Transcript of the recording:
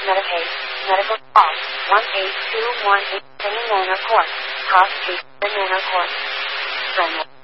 Medicaid, medical call, 18218, Nanor Court, cost 2, the Nanor Court.